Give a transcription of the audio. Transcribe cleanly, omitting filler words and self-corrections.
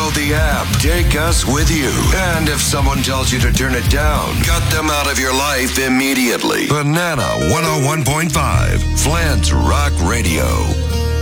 Download the app. Take us with you. And if someone tells you to turn it down, cut them out of your life immediately. Banana 101.5, Flint's Rock Radio.